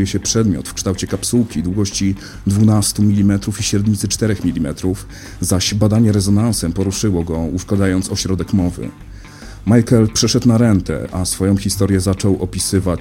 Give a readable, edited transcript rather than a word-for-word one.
znajduje się przedmiot w kształcie kapsułki długości 12 mm i średnicy 4 mm, zaś badanie rezonansem poruszyło go, uszkadzając ośrodek mowy. Michael przeszedł na rentę, a swoją historię zaczął opisywać